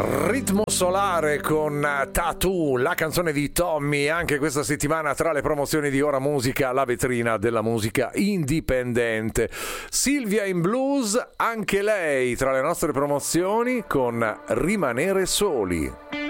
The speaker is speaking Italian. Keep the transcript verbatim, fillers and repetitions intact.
Ritmo solare con Tattoo, la canzone di Tommy, anche questa settimana tra le promozioni di Ora Musica, la vetrina della musica indipendente. Silvia in Blues, anche lei tra le nostre promozioni con Rimanere Soli.